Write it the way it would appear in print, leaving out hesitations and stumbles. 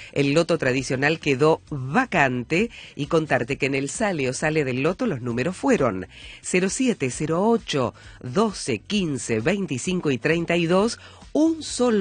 el loto tradicional quedó vacante y contarte que en el sale o sale del loto los números fueron 07, 08, 12, 15, 25 y 32, un solo